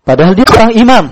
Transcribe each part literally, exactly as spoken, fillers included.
Padahal dia orang imam.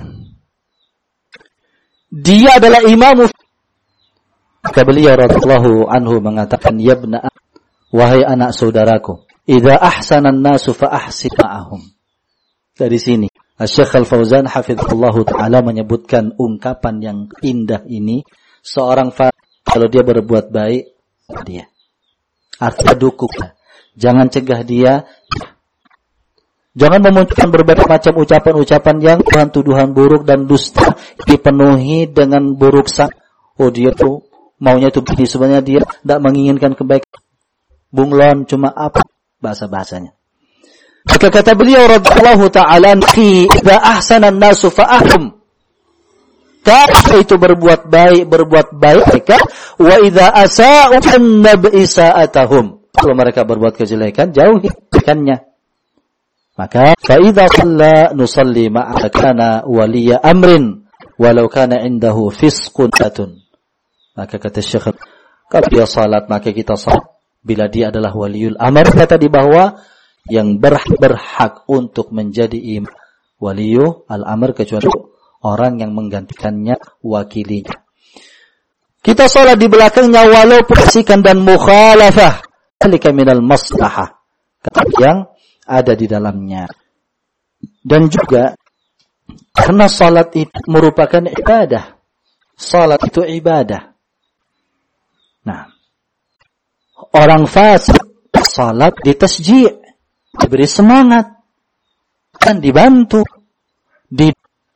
Dia adalah imam. Maka beliau radhiyallahu anhu mengatakan, ya ibna, wahai anak saudaraku, idza ahsana an-nasu fa ahsin ma'ahum. Dari sini Syekh Al-Fauzan hafizahullahu taala menyebutkan ungkapan yang indah ini, seorang fa kalau dia berbuat baik dia artinya dukung, jangan cegah dia, jangan memunculkan berbagai macam ucapan-ucapan yang tuduhan buruk dan dusta dipenuhi dengan buruk sangka. Oh dia tuh maunya itu begini, sebenarnya dia tidak menginginkan kebaikan. Bunglon cuma apa bahasa-bahasanya. Maka kata beliau radhiyallahu ta'ala, idza ahsana an-nasu fa'ahum. Kalau itu berbuat baik, berbuat baik mereka, wa idza asa'u an-nabi sa'atahum. Kalau mereka berbuat kejelekan, jauhi kebaikannya. Maka fa idza shalla nusalli ma'a kana waliya amrin walau kana indahu fisqun atun. Maka kata Syekh, kalau dia salat maka kita salat bila dia adalah waliul amr. Kata di bawah, yang berhak, berhak untuk menjadi imam waliyu al-amr kecuali orang yang menggantikannya, wakilinya. Kita salat di belakangnya walaupun sikan dan mukhalafah, alika minal maslahah, yang ada di dalamnya. Dan juga karena salat itu merupakan ibadah. Salat itu ibadah. Nah, orang fasik salat ditasji', diberi semangat dan dibantu. Di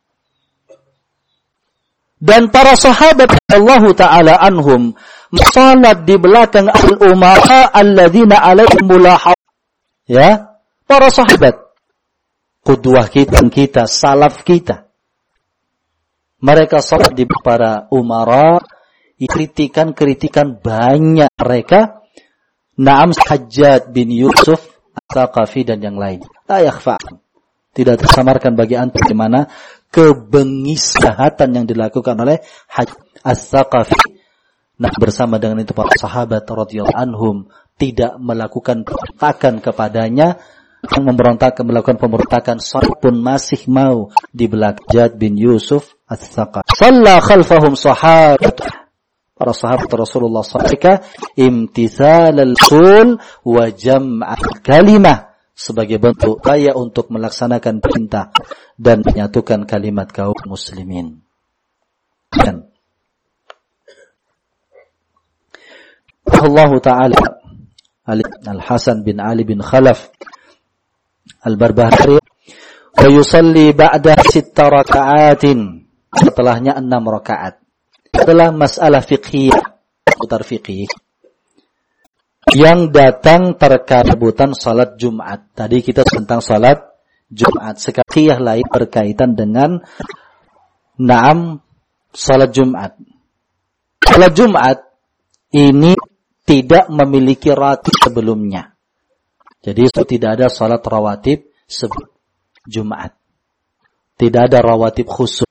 dan para sahabat Allah Ta'ala anhum salat di belakang al-umara alladzina alaihim mulahab. Ya, para sahabat qudwah kita, kita salaf kita. Mereka salat di para umara, kritikan-kritikan banyak mereka. Naam Hajjaj bin Yusuf Al-Thaqafi dan yang lain. La yakhfa. Tidak tersamarkan bagi antum di mana kebengisahatan yang dilakukan oleh Hajjaj Al-Thaqafi. Nah, bersama dengan itu para sahabat radhiyallahu anhum tidak melakukan pemberontakan kepadanya, yang memberontak melakukan pemberontakan pun masih mau di belakang Hajjaj bin Yusuf Al-Thaqafi. Shalla khalfahum sahabat. Para sahabat Rasulullah sallallahu alaihi wasallam imtithal al-qaul wa jam'al kalimah, sebagai bentuk upaya untuk melaksanakan perintah dan menyatukan kalimat kaum muslimin. Dan Allah Ta'ala Al-Hasan bin Ali bin Khalaf Al-Barbahari wa yusalli ba'da sitta raka'atin, setelahnya enam rakaat. Adalah masalah fiqhiyah, putar fiqih yang datang terkait rebutan salat Jumat. Tadi kita tentang salat Jumat. Sekarang lain berkaitan dengan naam salat Jumat. Salat Jumat ini tidak memiliki ratib sebelumnya. Jadi tidak ada salat rawatib sebelum Jumat. Tidak ada rawatib khusus.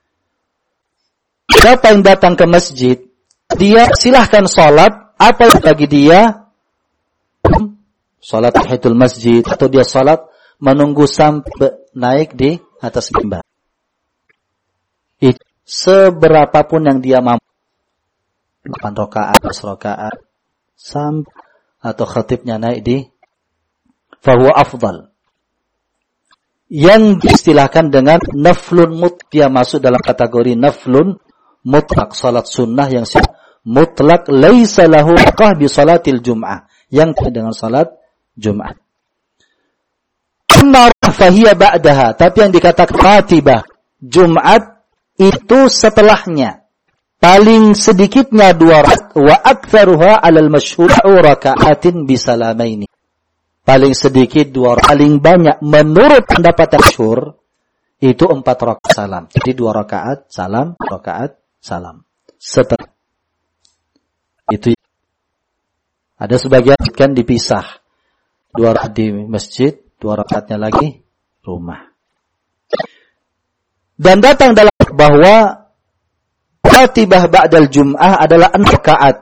Siapa yang datang ke masjid, dia silahkan salat apa yang bagi dia, salat tahiyatul masjid, atau dia salat menunggu sampai naik di atas mimbar. Itu seberapapun yang dia mampu, delapan rakaat, dua rakaat, sampai atau khatibnya naik di, fahuwa afdal. Yang diistilahkan dengan naflun mut, dia masuk dalam kategori naflun mutlak, salat sunnah yang mutlak, laisa lahu qah bi salatil jum'ah, yang dengan salat Jumat. Amma fahiya ba'daha, tapi yang dikatakan ratibah Jumat itu setelahnya. Paling sedikitnya dua rakaat, wa aktsaruha 'alal masyhur raka'atin bisalamaini. Paling sedikit dua, paling banyak menurut pendapat masyhur itu empat rakaat salam. Jadi dua rakaat salam, rakaat salam. Setelah itu ada sebagian kan dipisah. Dua rakaat di masjid, dua rakaatnya lagi rumah. Dan datang dalam bahwa ratibah ba'dal jum'ah adalah enam rakaat.